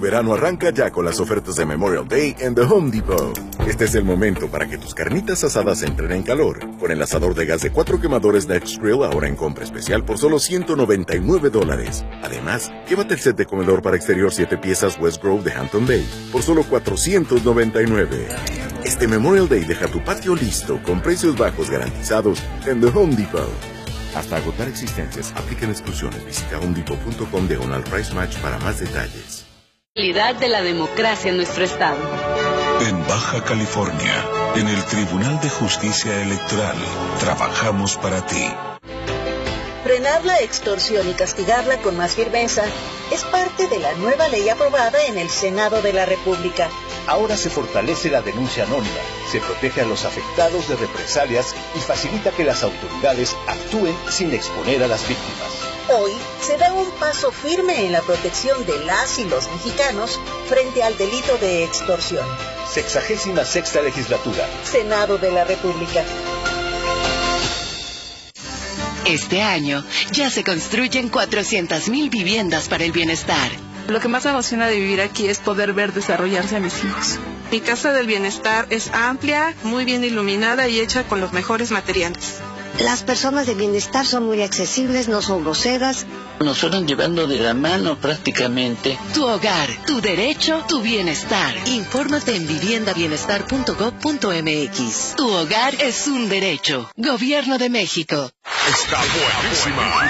verano arranca ya con las ofertas de Memorial Day en The Home Depot. Este es el momento para que tus carnitas asadas entren en calor. Con el asador de gas de 4 quemadores Next Grill ahora en compra especial por solo $199. Además, llévate el set de comedor para exterior 7 piezas West Grove de Hampton Bay por solo $499. Este Memorial Day deja tu patio listo con precios bajos garantizados en The Home Depot. Hasta agotar existencias, aplican exclusiones. Visita homedepot.com diagonal price match para más detalles. Calidad de la democracia en nuestro estado. En Baja California, en el Tribunal de Justicia Electoral, trabajamos para ti. Frenar la extorsión y castigarla con más firmeza es parte de la nueva ley aprobada en el Senado de la República. Ahora se fortalece la denuncia anónima, se protege a los afectados de represalias y facilita que las autoridades actúen sin exponer a las víctimas. Hoy se da un paso firme en la protección de las y los mexicanos frente al delito de extorsión. 66ª Legislatura. Senado de la República. Este año ya se construyen 400,000 viviendas para el bienestar. Lo que más me emociona de vivir aquí es poder ver desarrollarse a mis hijos. Mi casa del bienestar es amplia, muy bien iluminada y hecha con los mejores materiales. Las personas de bienestar son muy accesibles, no son groseras. Nos fueron llevando de la mano prácticamente. Tu hogar, tu derecho, tu bienestar. Infórmate en viviendabienestar.gov.mx. Tu hogar es un derecho. Gobierno de México. Está buenísima.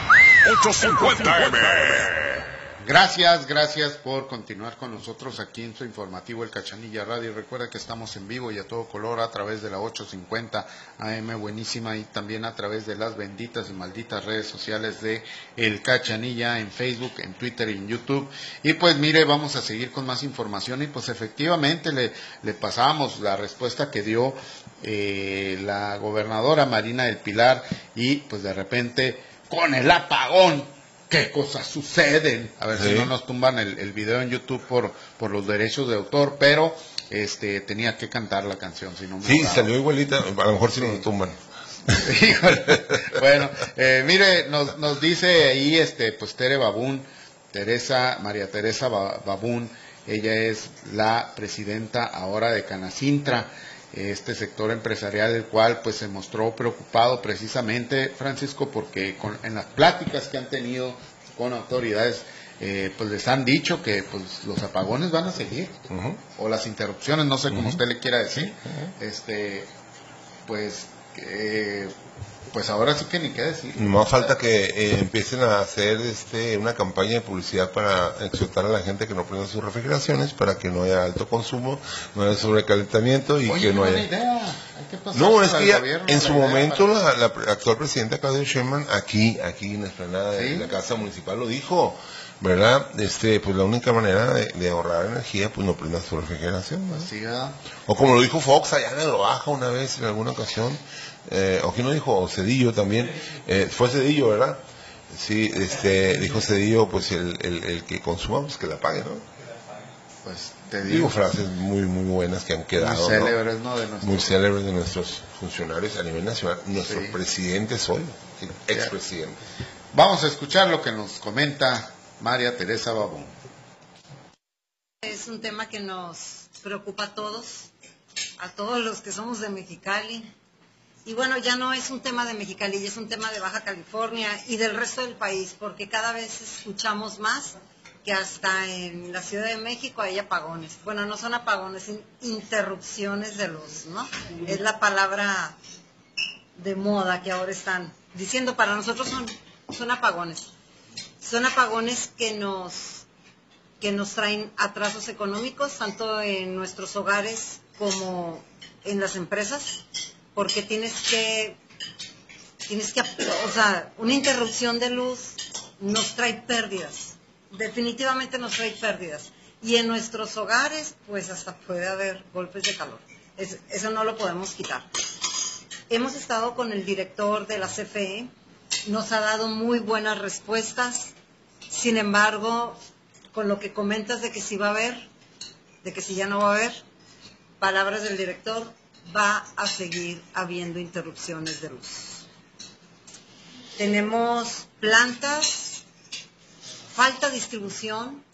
850M. Gracias por continuar con nosotros aquí en su informativo El Cachanilla Radio. Recuerda que estamos en vivo y a todo color a través de la 850 AM buenísima y también a través de las benditas y malditas redes sociales de El Cachanilla en Facebook, en Twitter y en YouTube. Y pues mire, vamos a seguir con más información y pues efectivamente le pasamos la respuesta que dio la gobernadora Marina del Pilar y pues de repente con el apagón. ¿Qué cosas suceden? A ver si no nos tumban el video en YouTube por los derechos de autor, pero tenía que cantar la canción, si no me salió igualita, a lo mejor sí nos tumban. Bueno, mire, nos dice ahí pues María Teresa Babún, ella es la presidenta ahora de Canacintra, este sector empresarial, el cual pues se mostró preocupado precisamente, Francisco, porque en las pláticas que han tenido con autoridades, pues les han dicho que pues los apagones van a seguir, o las interrupciones, no sé cómo usted le quiera decir, pues ahora sí que ni qué decir. No más falta que empiecen a hacer una campaña de publicidad para exhortar a la gente que no prenda sus refrigeraciones para que no haya alto consumo, no haya sobrecalentamiento y que no haya... Idea. No, es que en su momento la actual presidenta Claudia Sheinbaum aquí en la explanada de la Casa Municipal lo dijo, ¿verdad? Pues la única manera de ahorrar energía, pues no prenda su refrigeración, ¿verdad? Sí, ¿verdad? O como lo dijo Fox allá en el Baja una vez en alguna ocasión. ¿O quién lo dijo? Cedillo también, fue Cedillo, ¿verdad? Sí, dijo Cedillo, pues el que consuma, pues que la pague, ¿no? Pues te digo frases muy buenas que han quedado, muy célebres, ¿no? Muy célebres de nuestros funcionarios a nivel nacional, nuestro presidente hoy, expresidente. Vamos a escuchar lo que nos comenta María Teresa Babón. Es un tema que nos preocupa a todos los que somos de Mexicali. Y bueno, ya no es un tema de Mexicali, ya es un tema de Baja California y del resto del país, porque cada vez escuchamos más que hasta en la Ciudad de México hay apagones. Bueno, no son apagones, son interrupciones de luz, ¿no? Es la palabra de moda que ahora están diciendo. Para nosotros son apagones. Son apagones que nos traen atrasos económicos, tanto en nuestros hogares como en las empresas. Porque tienes que, o sea, una interrupción de luz nos trae pérdidas, definitivamente nos trae pérdidas. Y en nuestros hogares, pues hasta puede haber golpes de calor. Eso no lo podemos quitar. Hemos estado con el director de la CFE, nos ha dado muy buenas respuestas. Sin embargo, con lo que comentas de que sí va a haber, de que sí ya no va a haber, palabras del director, va a seguir habiendo interrupciones de luz. Tenemos plantas, falta distribución